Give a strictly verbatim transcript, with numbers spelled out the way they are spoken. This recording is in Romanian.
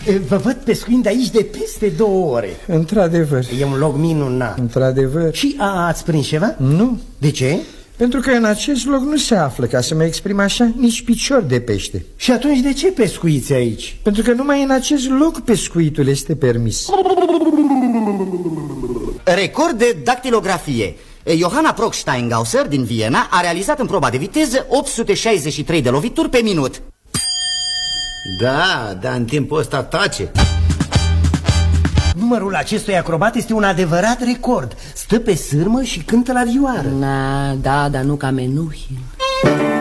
Vă văd pescuind aici de peste două ore. Într-adevăr. E un loc minunat. Într-adevăr. Și a, ați prins ceva? Nu. De ce? Pentru că în acest loc nu se află, ca să mă exprim așa, nici picior de pește. Și atunci de ce pescuiți aici? Pentru că numai în acest loc pescuitul este permis. Record de dactilografie. Johanna Prock-Steingausser din Viena a realizat în proba de viteză opt sute șaizeci și trei de lovituri pe minut. Da, dar în timpul ăsta tace. Numărul acestui acrobat este un adevărat record. Stă pe sârmă și cântă la vioară. Na, da, dar nu ca Menuhin.